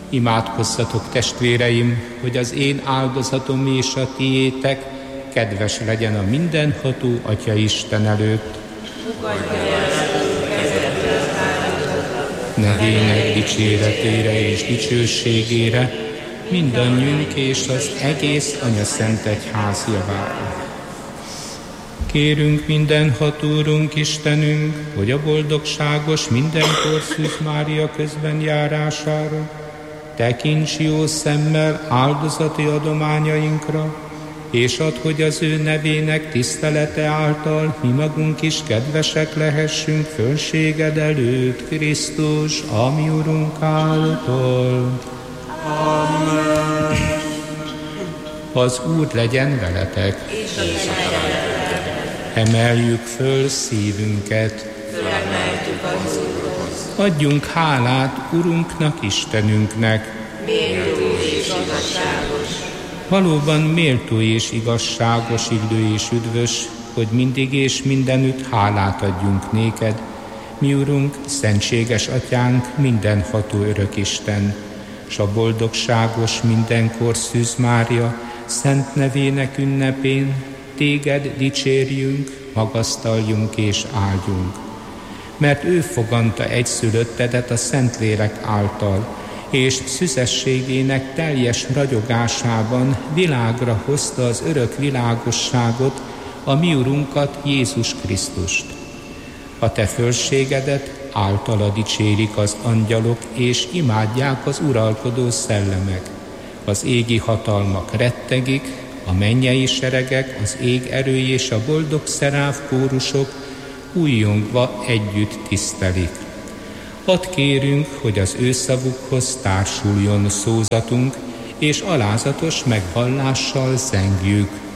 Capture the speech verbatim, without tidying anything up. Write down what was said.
Imádkozzatok, testvéreim, hogy az én áldozatom és a tiétek kedves legyen a mindenható Atya Isten előtt. Nevének dicséretére és dicsőségére, mindannyiunk és az egész Anya Szent Egyház javára. Kérünk mindenható Úrunk Istenünk, hogy a boldogságos mindenkor Szűz Mária közben járására tekints jó szemmel áldozati adományainkra, és add, hogy az ő nevének tisztelete által mi magunk is kedvesek lehessünk fölséged előtt, Krisztus, a mi Urunk által. Amen. Az Úr legyen veletek. Emeljük föl szívünket. Felemeltük az Úrhoz. Adjunk hálát Urunknak, Istenünknek. Méltó és igazságos. Valóban méltó és igazságos, illő és üdvös, hogy mindig és mindenütt hálát adjunk néked, mi Urunk, szentséges Atyánk, mindenható örök Isten, s a boldogságos mindenkor Szűz Mária szent nevének ünnepén téged dicsérjünk, magasztaljunk és áldjunk. Mert ő foganta egyszülöttedet a Szentlélek által, és szüzességének teljes ragyogásában világra hozta az örök világosságot, a mi Urunkat, Jézus Krisztust. A te fölségedet általa dicsérik az angyalok, és imádják az uralkodó szellemek. Az égi hatalmak rettegik, a mennyei seregek, az ég erői és a boldog szeráf kórusok újjongva együtt tisztelik. Add kérünk, hogy az ő szavukhoz társuljon szózatunk, és alázatos megvallással zengjük.